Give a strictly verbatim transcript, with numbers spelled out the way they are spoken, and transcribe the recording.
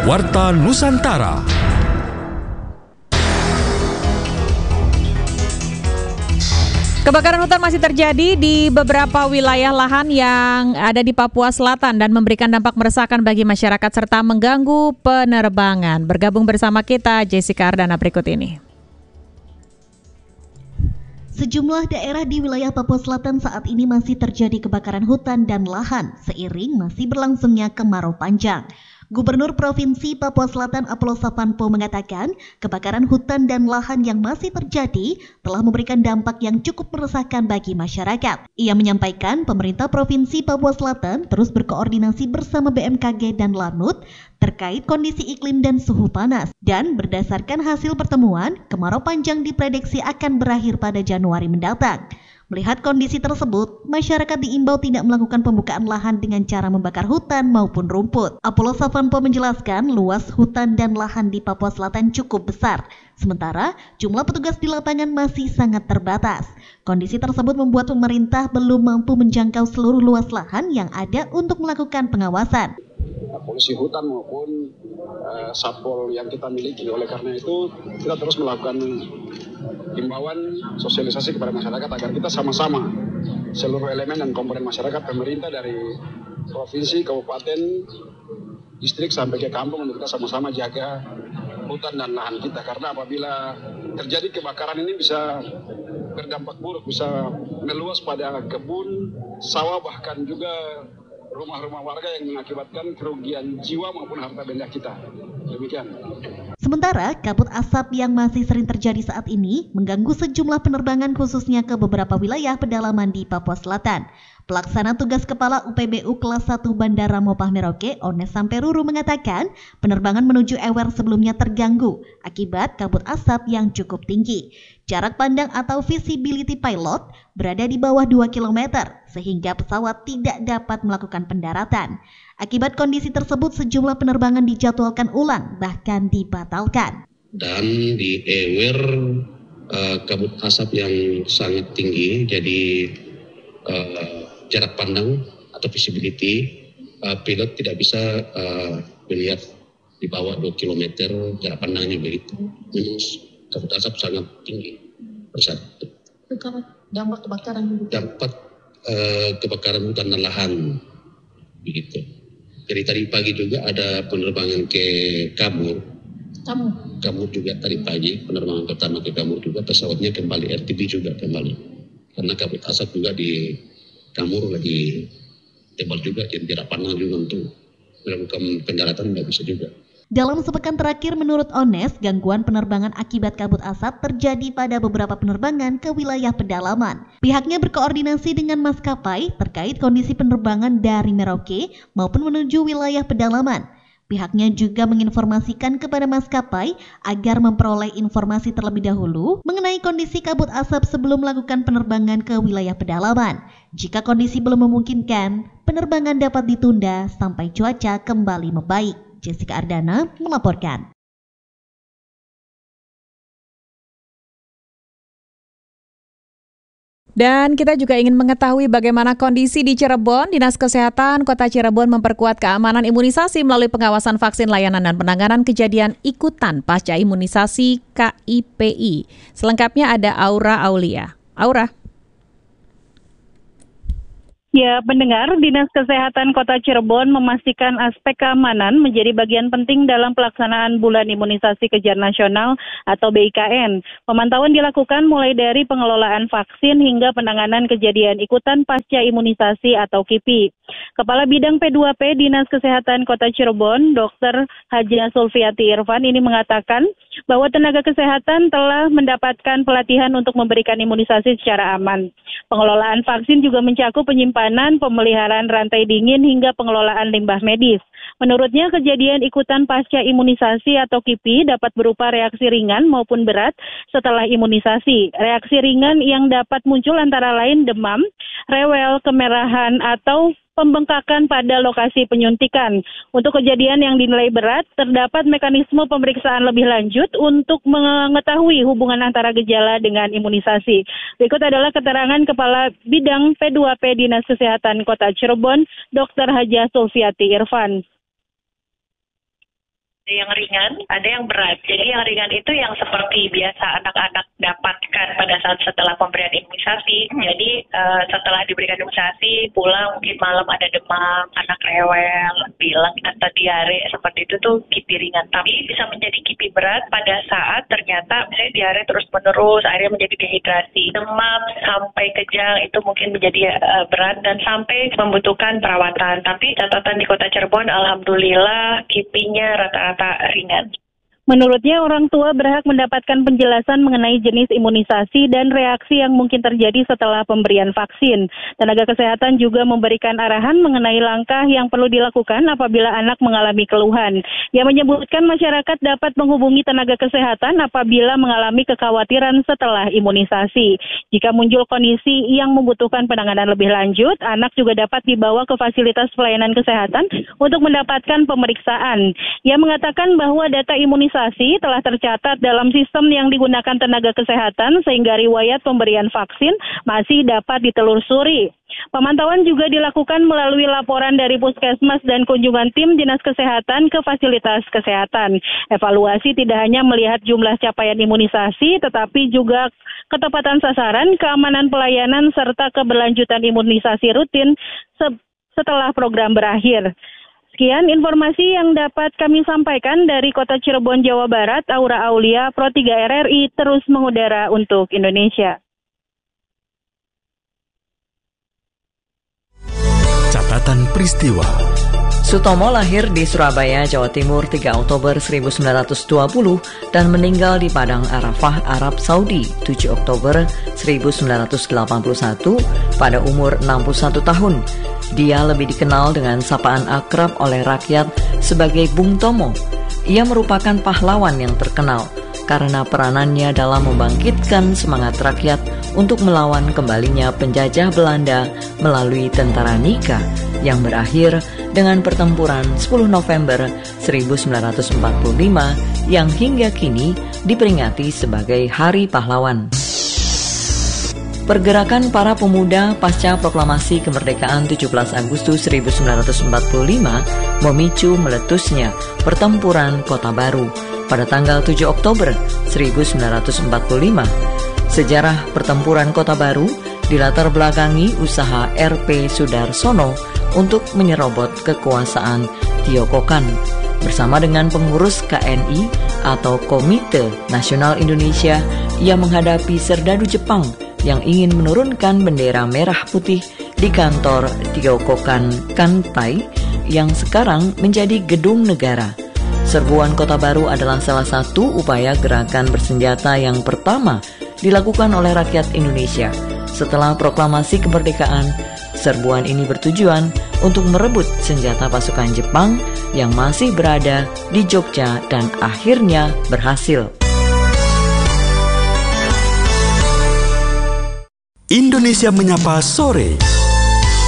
Warta Nusantara. Kebakaran hutan masih terjadi di beberapa wilayah lahan yang ada di Papua Selatan dan memberikan dampak meresahkan bagi masyarakat serta mengganggu penerbangan. Bergabung bersama kita Jessica Ardana berikut ini. Sejumlah daerah di wilayah Papua Selatan saat ini masih terjadi kebakaran hutan dan lahan seiring masih berlangsungnya kemarau panjang. Gubernur Provinsi Papua Selatan Apollo Savanpo mengatakan kebakaran hutan dan lahan yang masih terjadi telah memberikan dampak yang cukup meresahkan bagi masyarakat. Ia menyampaikan pemerintah Provinsi Papua Selatan terus berkoordinasi bersama B M K G dan Lanut terkait kondisi iklim dan suhu panas. Dan berdasarkan hasil pertemuan, kemarau panjang diprediksi akan berakhir pada Januari mendatang. Melihat kondisi tersebut, masyarakat diimbau tidak melakukan pembukaan lahan dengan cara membakar hutan maupun rumput. Apollo Savanpo menjelaskan luas hutan dan lahan di Papua Selatan cukup besar, sementara jumlah petugas di lapangan masih sangat terbatas. Kondisi tersebut membuat pemerintah belum mampu menjangkau seluruh luas lahan yang ada untuk melakukan pengawasan. Polisi hutan maupun uh, satpol yang kita miliki. Oleh karena itu kita terus melakukan himbauan sosialisasi kepada masyarakat agar kita sama-sama seluruh elemen dan komponen masyarakat, pemerintah dari provinsi, kabupaten, distrik sampai ke kampung untuk kita sama-sama jaga hutan dan lahan kita. Karena apabila terjadi kebakaran ini bisa berdampak buruk, bisa meluas pada kebun, sawah, bahkan juga rumah-rumah warga yang mengakibatkan kerugian jiwa maupun harta benda kita. Demikian. Sementara kabut asap yang masih sering terjadi saat ini mengganggu sejumlah penerbangan khususnya ke beberapa wilayah pedalaman di Papua Selatan. Pelaksana tugas Kepala U P B U Kelas satu Bandara Mopah Merauke, Ones Samperuru mengatakan penerbangan menuju Ewer sebelumnya terganggu akibat kabut asap yang cukup tinggi. Jarak pandang atau visibility pilot berada di bawah dua kilometer sehingga pesawat tidak dapat melakukan pendaratan. Akibat kondisi tersebut sejumlah penerbangan dijadwalkan ulang bahkan dibatalkan. Dan di Ewer uh, kabut asap yang sangat tinggi, jadi uh, jarak pandang atau visibility uh, pilot tidak bisa uh, melihat di bawah dua kilometer, jarak pandangnya begitu. Memang kabut asap sangat tinggi pada saat itu. Dampak kebakaran dampak uh, kebakaran hutan dan lahan begitu. Jadi tadi pagi juga ada penerbangan ke Kamur. Kamu? Kamur juga tadi pagi penerbangan pertama ke Kamur juga, pesawatnya kembali R T B juga kembali. Karena kabut asap juga di Kamur lagi tebal juga, jadi jarak pandang juga untuk melakukan pendaratan nggak bisa juga. Dalam sepekan terakhir menurut Ones, gangguan penerbangan akibat kabut asap terjadi pada beberapa penerbangan ke wilayah pedalaman. Pihaknya berkoordinasi dengan maskapai terkait kondisi penerbangan dari Merauke maupun menuju wilayah pedalaman. Pihaknya juga menginformasikan kepada maskapai agar memperoleh informasi terlebih dahulu mengenai kondisi kabut asap sebelum melakukan penerbangan ke wilayah pedalaman. Jika kondisi belum memungkinkan, penerbangan dapat ditunda sampai cuaca kembali membaik. Jessica Ardana melaporkan. Dan kita juga ingin mengetahui bagaimana kondisi di Cirebon. Dinas Kesehatan Kota Cirebon memperkuat keamanan imunisasi melalui pengawasan vaksin, layanan dan penanganan kejadian ikutan pasca imunisasi K I P I. Selengkapnya ada Aura Aulia. Aura. Ya, pendengar, Dinas Kesehatan Kota Cirebon memastikan aspek keamanan menjadi bagian penting dalam pelaksanaan Bulan Imunisasi Kejar Nasional atau B I K N. Pemantauan dilakukan mulai dari pengelolaan vaksin hingga penanganan kejadian ikutan pasca imunisasi atau K I P I. Kepala Bidang P dua P Dinas Kesehatan Kota Cirebon, Dokter Hajah Sulfiati Irfan ini mengatakan bahwa tenaga kesehatan telah mendapatkan pelatihan untuk memberikan imunisasi secara aman. Pengelolaan vaksin juga mencakup penyimpanan, pemeliharaan rantai dingin hingga pengelolaan limbah medis. Menurutnya, kejadian ikutan pasca imunisasi atau K I P I dapat berupa reaksi ringan maupun berat setelah imunisasi. Reaksi ringan yang dapat muncul antara lain demam, rewel, kemerahan, atau pembengkakan pada lokasi penyuntikan. Untuk kejadian yang dinilai berat, terdapat mekanisme pemeriksaan lebih lanjut untuk mengetahui hubungan antara gejala dengan imunisasi. Berikut adalah keterangan Kepala Bidang P dua P Dinas Kesehatan Kota Cirebon, Dokter Hajah Sulfiati Irfan. Ada yang ringan, ada yang berat. Jadi yang ringan itu yang seperti biasa anak-anak dapatkan pada saat setelah pemberian imunisasi. Jadi uh, setelah diberikan imunisasi, pulang mungkin malam ada demam, anak rewel, bilang atau diare, seperti itu tuh kipi ringan. Tapi bisa menjadi kipi berat pada saat ternyata misalnya diare terus-menerus, akhirnya menjadi dehidrasi. Demam sampai kejang itu mungkin menjadi uh, berat dan sampai membutuhkan perawatan. Tapi catatan di Kota Cirebon, alhamdulillah kipinya rata-rata ringan. Menurutnya, orang tua berhak mendapatkan penjelasan mengenai jenis imunisasi dan reaksi yang mungkin terjadi setelah pemberian vaksin. Tenaga kesehatan juga memberikan arahan mengenai langkah yang perlu dilakukan apabila anak mengalami keluhan. Ia menyebutkan masyarakat dapat menghubungi tenaga kesehatan apabila mengalami kekhawatiran setelah imunisasi. Jika muncul kondisi yang membutuhkan penanganan lebih lanjut, anak juga dapat dibawa ke fasilitas pelayanan kesehatan untuk mendapatkan pemeriksaan. Ia mengatakan bahwa data imunisasi telah tercatat dalam sistem yang digunakan tenaga kesehatan sehingga riwayat pemberian vaksin masih dapat ditelusuri. Pemantauan juga dilakukan melalui laporan dari puskesmas dan kunjungan tim dinas kesehatan ke fasilitas kesehatan. Evaluasi tidak hanya melihat jumlah capaian imunisasi, tetapi juga ketepatan sasaran, keamanan pelayanan, serta keberlanjutan imunisasi rutin se- setelah program berakhir. Sekian informasi yang dapat kami sampaikan dari Kota Cirebon, Jawa Barat. Aura Aulia, Pro tiga R R I, terus mengudara untuk Indonesia. Catatan peristiwa. Sutomo lahir di Surabaya, Jawa Timur tiga Oktober seribu sembilan ratus dua puluh dan meninggal di Padang Arafah, Arab Saudi tujuh Oktober seribu sembilan ratus delapan puluh satu pada umur enam puluh satu tahun. Dia lebih dikenal dengan sapaan akrab oleh rakyat sebagai Bung Tomo. Ia merupakan pahlawan yang terkenal karena peranannya dalam membangkitkan semangat rakyat untuk melawan kembalinya penjajah Belanda melalui tentara Nika yang berakhir dengan pertempuran sepuluh November seribu sembilan ratus empat puluh lima yang hingga kini diperingati sebagai Hari Pahlawan. Pergerakan para pemuda pasca proklamasi kemerdekaan tujuh belas Agustus seribu sembilan ratus empat puluh lima memicu meletusnya pertempuran Kota Baru pada tanggal tujuh Oktober seribu sembilan ratus empat puluh lima. Sejarah pertempuran Kota Baru dilatar belakangi usaha R P Sudarsono untuk menyerobot kekuasaan Tiokokan. Bersama dengan pengurus K N I atau Komite Nasional Indonesia, ia menghadapi serdadu Jepang yang ingin menurunkan bendera merah putih di kantor Tiokokan Kanpai yang sekarang menjadi gedung negara. Serbuan Kota Baru adalah salah satu upaya gerakan bersenjata yang pertama dilakukan oleh rakyat Indonesia. Setelah proklamasi kemerdekaan, serbuan ini bertujuan untuk merebut senjata pasukan Jepang yang masih berada di Jogja dan akhirnya berhasil. Indonesia Menyapa Sore.